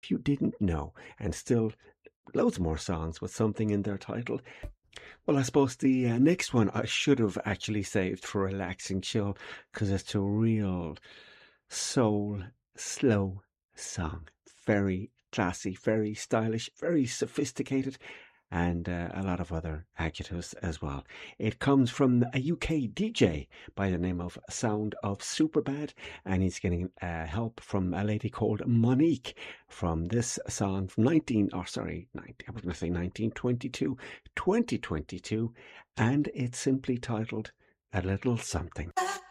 you didn't know, and still loads more songs with something in their title. Well, I suppose the next one I should have actually saved for relaxing chill because it's a real soul slow song. Very classy, very stylish, very sophisticated, and a lot of other adjectives as well. It comes from a UK DJ by the name of Sound of Superbad, and he's getting help from a lady called Monique from this song from 1922, 2022, and it's simply titled A Little Something.